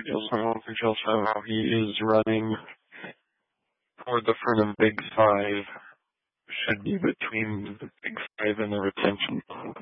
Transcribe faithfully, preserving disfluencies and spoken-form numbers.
he also, I don't think he also have how he is running toward the front of Big Five. Should be between the Big Five and the retention.